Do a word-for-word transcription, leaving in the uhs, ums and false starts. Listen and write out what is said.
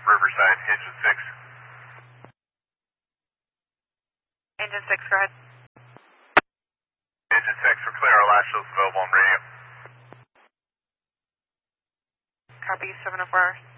Riverside, engine six. Engine six, go ahead. Engine six, we're clear. Our last show's available on radio. Copy, seven oh four.